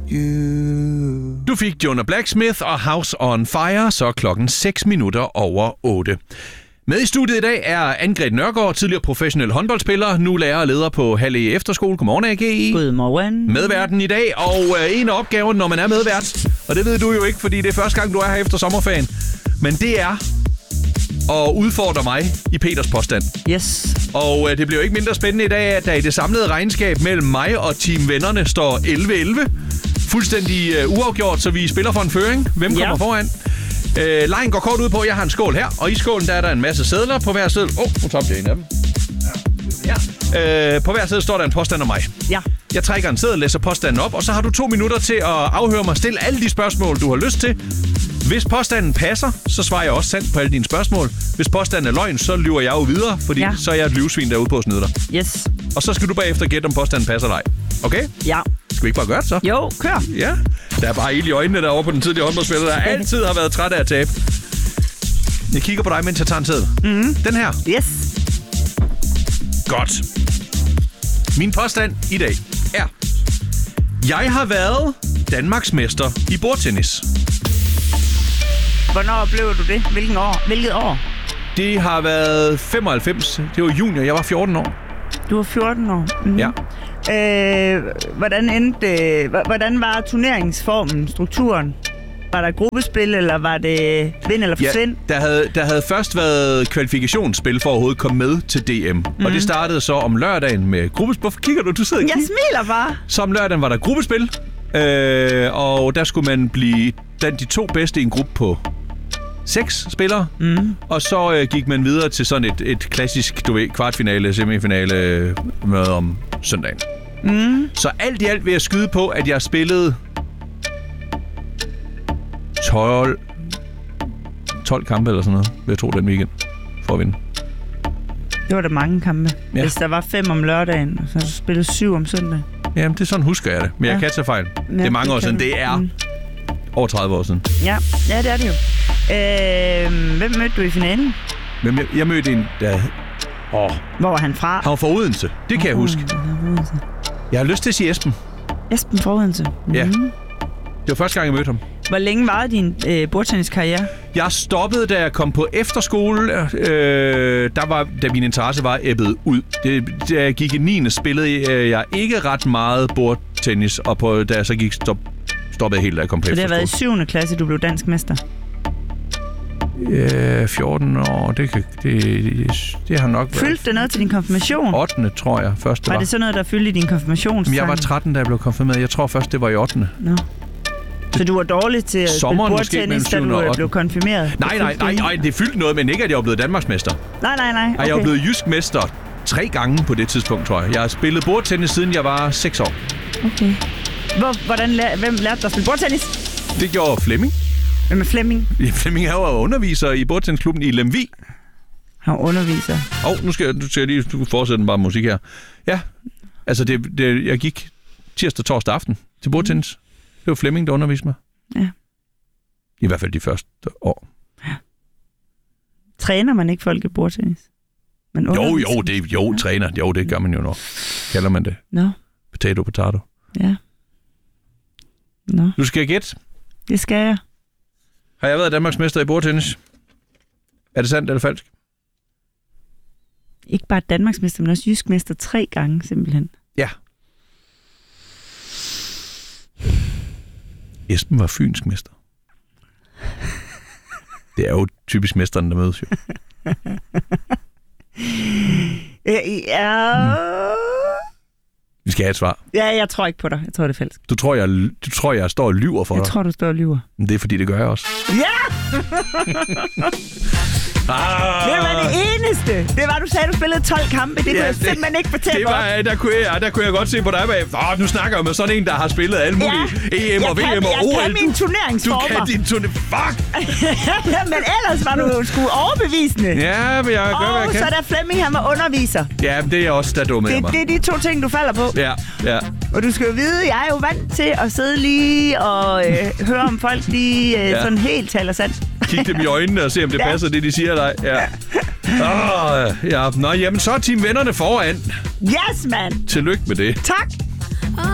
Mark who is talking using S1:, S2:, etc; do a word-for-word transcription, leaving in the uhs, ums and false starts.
S1: you.
S2: Du fik Jonah Blacksmith og House on Fire, så klokken seks minutter over otte. Med i studiet i dag er Anne-Grethe Nørgaard, tidligere professionel håndboldspiller, nu lærer og leder på Halle Efterskole. Godmorgen, A G.
S3: Godmorgen.
S2: Medværten i dag, og øh, en af opgaven, når man er medvært, og det ved du jo ikke, fordi det er første gang, du er her efter sommerferien, men det er at udfordre mig i Peters påstand.
S3: Yes.
S2: Og øh, det bliver jo ikke mindre spændende i dag, at der i det samlede regnskab mellem mig og Team Vennerne står elleve elleve. Fuldstændig øh, uafgjort, så vi spiller for en føring. Hvem kommer ja. foran? Øh, lejen går kort ud på, at jeg har en skål her, og i skålen der er der en masse sedler på hver seddel. Åh, oh, nu tabte jeg en af dem. Ja. Øh, på hver seddel står der en påstand om mig.
S3: Ja.
S2: Jeg trækker en seddel, læser påstanden op, og så har du to minutter til at afhøre mig. Stil alle de spørgsmål, du har lyst til. Hvis påstanden passer, så svarer jeg også sandt på alle dine spørgsmål. Hvis påstanden er løgn, så lyver jeg jo videre, fordi ja. så er jeg et livsvin derude på at snyde dig.
S3: Yes.
S2: Og så skal du bagefter gætte, om påstanden passer dig. Okay?
S3: Ja.
S2: Skal vi ikke bare gøre det så?
S3: Jo, kør.
S2: Ja. Der er bare ild i øjnene derovre på den tidligere håndboldspiller, der altid har været træt af at tabe. Jeg kigger på dig, mens jeg tager en seddel.
S3: Mm-hmm.
S2: Den her.
S3: Yes.
S2: Godt. Min påstand i dag er: jeg har været Danmarksmester i bordtennis.
S3: Hvornår blev du det? Hvilken år? Hvilket år?
S2: Det har været femoghalvfems. Det var junior. Jeg var fjorten år.
S3: Du var fjorten år? Mm-hmm.
S2: Ja.
S3: Øh, hvordan endte, hvordan var turneringsformen, strukturen? Var der gruppespil, eller var det vind eller forsvind?
S2: Ja, der havde, der havde først været kvalifikationsspil for at overhovedet komme med til D M. Mm. Og det startede så om lørdagen med gruppespil. Hvorfor kigger du? Du sidder og
S3: Jeg smiler bare.
S2: Så om lørdagen var der gruppespil. Øh, og der skulle man blive den, de to bedste i en gruppe på seks spillere. Mm. Og så øh, gik man videre til sådan et, et klassisk, du ved, kvartfinale, semifinale møde om søndagen. Mm. Så alt i alt vil jeg skyde på, at jeg spillede tolv, tolv kampe eller sådan noget, vil jeg tro, den weekend, for at vinde.
S3: Det var da mange kampe.
S2: Ja.
S3: Hvis der var fem om lørdagen, og så spillede syv om søndagen.
S2: Jamen, det er sådan, husker jeg det. Men ja. jeg kan tage fejl. Ja, det er mange det år siden. Det er mm. over tredive år siden.
S3: Ja, ja det er det jo. Øh, hvem mødte du i finalen?
S2: Hvem jeg, jeg mødte en, der... Åh.
S3: Hvor var han fra?
S2: Han var fra Odense. Det kan oh, jeg huske. Jeg har lyst til at sige Esben.
S3: Esben fra Odense? Mm.
S2: Ja. Det var første gang, jeg mødte ham.
S3: Hvor længe var din øh, bordtenniskarriere?
S2: Jeg stoppede, da jeg kom på efterskole. Øh, der var, da min interesse var æbbet ud. Det, da jeg gik i niende spillede øh, jeg ikke ret meget bordtennis, og på, da jeg så gik, stop, stoppede jeg helt, da jeg kom på
S3: så
S2: efterskole.
S3: Så det har været i syvende klasse, du blev dansk mester?
S2: Øh, fjorten år, det, kan, det, det, det har nok været...
S3: Fyldte det noget til din konfirmation?
S2: ottende tror jeg først, det var.
S3: Var det så noget, der fyldte i din konfirmationssang?
S2: Jeg var tretten, da jeg blev konfirmeret. Jeg tror først, det var i ottende.
S3: Nå. Så du var dårlig til at spille bordtennis, da du blev konfirmeret?
S2: Nej, nej, nej, nej, det fyldte noget, men ikke, at jeg var blevet Danmarksmester.
S3: Nej, nej, nej. Okay.
S2: Jeg var blevet jysk mester tre gange på det tidspunkt, tror jeg. Jeg har spillet bordtennis, siden jeg var seks år.
S3: Okay. Hvor, hvordan lær, hvem lærte dig at spille bordtennis?
S2: Det gjorde Flemming.
S3: Hvem er Flemming?
S2: Ja, Flemming er jo underviser i bordtennisklubben i Lemvig.
S3: Han underviser.
S2: Åh, oh, nu skal jeg, nu skal jeg lige du fortsætte bare musik her. Ja, altså det, det, jeg gik tirsdag, torsdag aften til bordtennis. Det var Flemming, der underviste mig.
S3: Ja.
S2: I hvert fald de første år.
S3: Ja. Træner man ikke folk i bordtennis? Man
S2: jo, jo, det jo, ja. træner. Jo, det gør man jo nok. Kalder man det.
S3: Nå. No.
S2: Potato, potato.
S3: Ja. Nå. No.
S2: Du skal gætte.
S3: Det skal jeg.
S2: Har jeg været Danmarksmester i bordtennis? Er det sandt eller falsk?
S3: Ikke bare Danmarksmester, men også jysk mester tre gange, simpelthen.
S2: Ja. Esben var fynsk mester. Det er jo typisk mesteren, der mødes jo.
S3: Ja... Mm.
S2: Vi skal have et svar.
S3: Ja, jeg tror ikke på dig. Jeg tror, det er falsk.
S2: Du tror, jeg, du tror, jeg står og lyver for
S3: jeg
S2: dig?
S3: Jeg tror, du står og lyver.
S2: Men det er, fordi det gør jeg også.
S3: Ja! Ah. Det var det eneste. Det var, du sagde, du spillede tolv kampe. Det ja, kunne jeg det, simpelthen ikke fortælle
S2: det var, der, kunne jeg, der kunne jeg godt se på dig bag. Åh, nu snakker jeg med sådan en, der har spillet alle mulige ja. E M og V M og O L.
S3: Jeg kan min turneringsformer.
S2: Du kan din turne... Fuck!
S3: Men ellers var du sgu overbevisende.
S2: Ja, men jeg gør,
S3: og
S2: hvad jeg kan.
S3: så der Flemming, han var underviser.
S2: Ja, men det er også, der dumme af mig.
S3: Det er de to ting, du falder på.
S2: Ja, ja.
S3: Og du skal jo vide, jeg er jo vant til at sidde lige og øh, høre om folk, de øh, ja. sådan helt taler sandt.
S2: Kig dem i øjnene og se, om det ja. passer, det de siger dig. Ja. Oh, ja. Nå, jamen så er Team Vennerne foran.
S3: Yes, man.
S2: Tillykke med det.
S3: Tak.